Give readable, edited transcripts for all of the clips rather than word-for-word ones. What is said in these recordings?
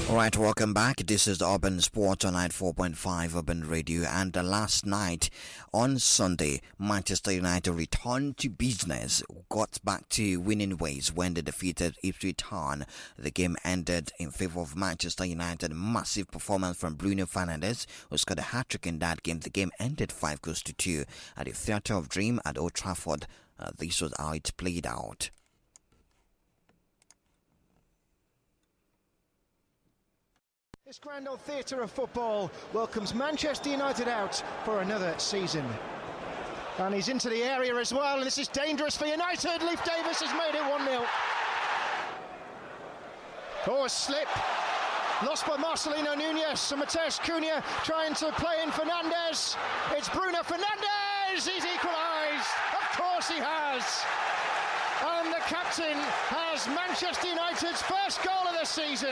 Alright, welcome back. This is Urban Sport on 94.5 Urban Radio. And last night, on Sunday, Manchester United returned to business, got back to winning ways when they defeated Ipswich Town. The game ended in favour of Manchester United. Massive performance from Bruno Fernandes, who scored a hat-trick in that game. The game ended 5-2 at the Theatre of Dream at Old Trafford. This was how it played out. This grand old theatre of football welcomes Manchester United out for another season. And he's into the area as well, and this is dangerous for United. Leif Davis has made it 1-0. Oh, a slip. Lost by Marcelino Nunez. And Mateus Cunha trying to play in Fernandes. It's Bruno Fernandes. He's equalised. Of course he has. And the captain has Manchester United's first goal of the season.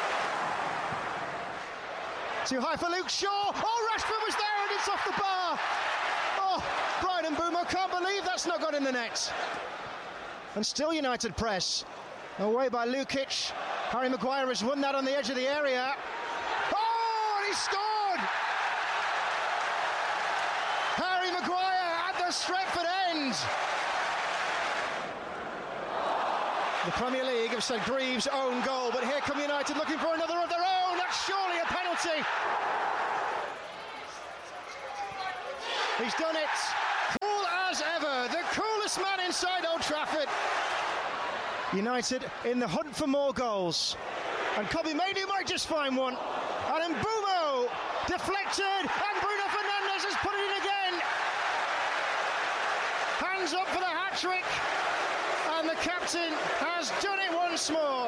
Too high for Luke Shaw. Oh, Rashford was there and it's off the bar. Oh, Bryan Mbeumo can't believe that's not got in the net. And still United press. Away by Lukic. Harry Maguire has won that on the edge of the area. Oh, and he scored! Harry Maguire at the Stretford end. The Premier League have said Greaves' own goal, but here come United looking for another of their own. That's surely a penalty. He's done it. Cool as ever. The coolest man inside Old Trafford. United in the hunt for more goals. And Kobbie Mainoo might just find one. And Mbeumo deflected. And Bruno Fernandes has put it in again. Hands up for the hat-trick. And the captain has done it once more.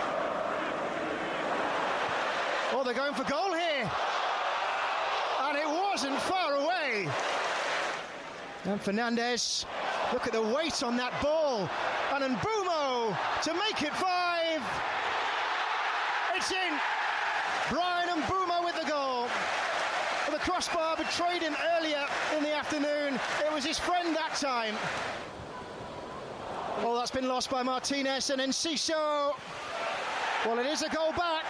Oh, they're going for goal here. And it wasn't far away. And Fernandes, look at the weight on that ball. And Mbeumo to make it 5. It's in. Bryan Mbeumo with the goal. Well, the crossbar betrayed him earlier in the afternoon. It was his friend that time. Oh, that's been lost by Martinez and Enciso. Well, it is a goal back.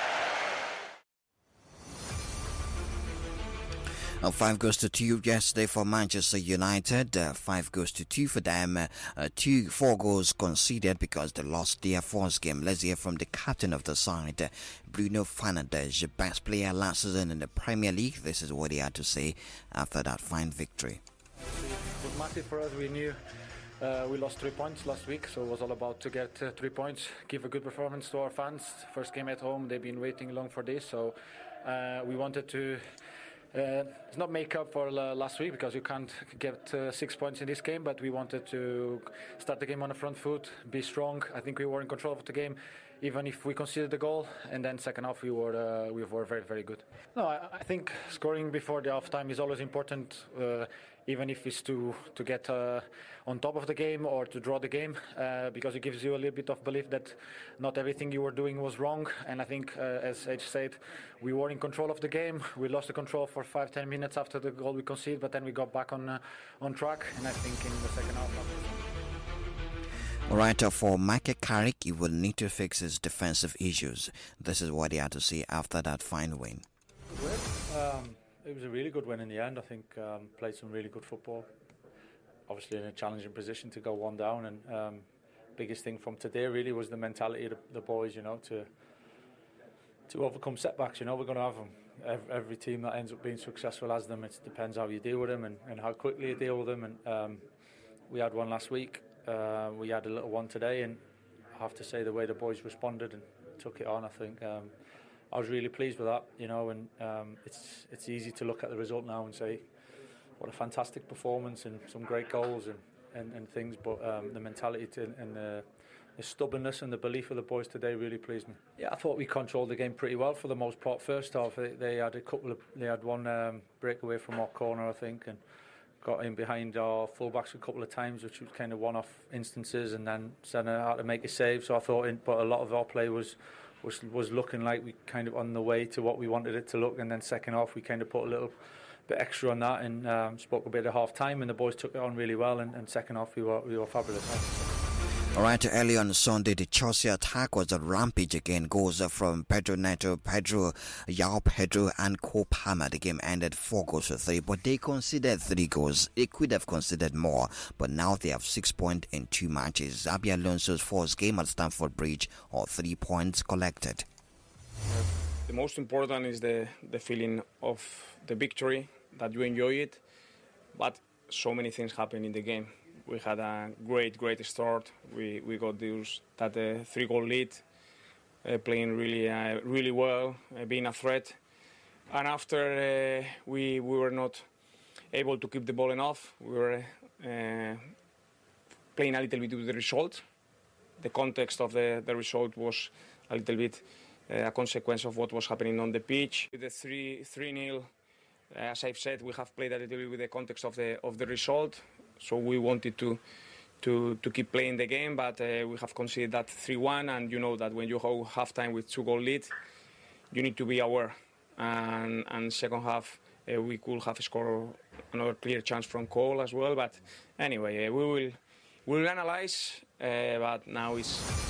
5-2 yesterday for Manchester United. 5-2 for them. 4 goals conceded because they lost their first game. Let's hear from the captain of the side, Bruno Fernandes, best player last season in the Premier League. This is what he had to say after that fine victory. It was massive for us. We knew we lost 3 points last week, so it was all about to get 3 points, give a good performance to our fans. First game at home, they've been waiting long for this, so we wanted to it's not make up for last week because you can't get 6 points in this game, but we wanted to start the game on the front foot, be strong. I think we were in control of the game, even if we conceded the goal, and then second half we were very, very good. No, I think scoring before the half time is always important, even if it's to get on top of the game or to draw the game, because it gives you a little bit of belief that not everything you were doing was wrong. And I think, as Edge said, we were in control of the game. We lost the control for 5-10 minutes after the goal we conceded, but then we got back on track, and I think in the second half. Alright, for Michael Carrick, he will need to fix his defensive issues. This is what he had to say after that fine win. It was a really good win in the end. I think played some really good football. Obviously in a challenging position to go 1 down, and biggest thing from today really was the mentality of the boys, you know, to overcome setbacks. You know, we're going to have them. Every team that ends up being successful has them. It depends how you deal with them and how quickly you deal with them. And we had one last week. We had a little one today, and I have to say the way the boys responded and took it on, I think I was really pleased with that, you know. And it's easy to look at the result now and say what a fantastic performance and some great goals and things, but the mentality and the stubbornness and the belief of the boys today really pleased me. Yeah, I thought we controlled the game pretty well for the most part. First half, they had one breakaway from our corner, I think, and got in behind our fullbacks a couple of times, which was kind of one-off instances, and then Senna had to make a save. So I thought, but a lot of our play was looking like we kind of on the way to what we wanted it to look. And then second half, we kind of put a little bit extra on that and spoke a bit at half time, and the boys took it on really well. And second half, we were fabulous. All right, early on Sunday, the Chelsea attack was a rampage again. Goals from Pedro Neto, Pedro, João Pedro, and Cole Palmer. The game ended 4-3, but they conceded 3 goals. They could have conceded more, but now they have 6 points in 2 matches. Xabi Alonso's first game at Stamford Bridge, or 3 points collected. The most important is the feeling of the victory, that you enjoy it, but so many things happen in the game. We had a great start. We got that 3-goal lead, playing really well, being a threat. And after we were not able to keep the ball enough, we were playing a little bit with the result. The context of the result was a little bit a consequence of what was happening on the pitch. With the 3-0, as I've said, we have played a little bit with the context of the result. So we wanted to keep playing the game, but we have conceded that 3-1, and you know that when you go half-time with 2-goal lead, you need to be aware. And second half, we could have scored another clear chance from Cole as well. But anyway, we will analyze, but now it's